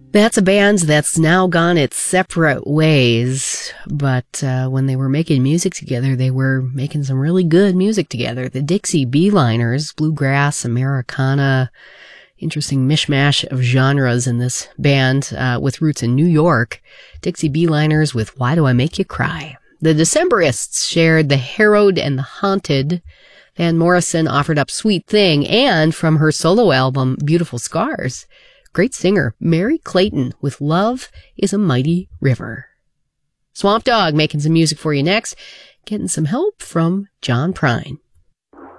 That's a band that's now gone its separate ways, but when they were making music together, they were making some really good music together. The Dixie Beeliners, bluegrass, Americana, interesting mishmash of genres in this band with roots in New York. Dixie Beeliners with Why Do I Make You Cry? The Decemberists shared The Harrowed and the Haunted. Van Morrison offered up Sweet Thing, and from her solo album, Beautiful Scars, great singer Mary Clayton with Love is a Mighty River. Swamp Dogg making some music for you next, getting some help from John Prine.